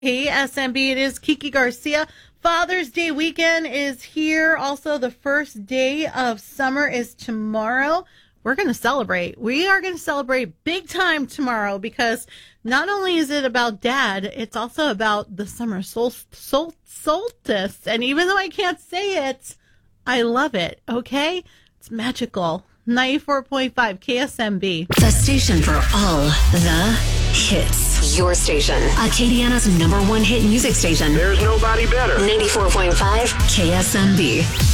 Hey, SMB, it is Kiki Garcia. Father's Day weekend is here. Also, the first day of summer is tomorrow. We're going to celebrate. We are going to celebrate big time tomorrow because not only is it about dad, it's also about the summer solstice. And even though I can't say it, I love it, okay? It's magical. 94.5 KSMB. The station for all the hits. Your station. Acadiana's #1 hit music station. There's nobody better. 94.5 KSMB.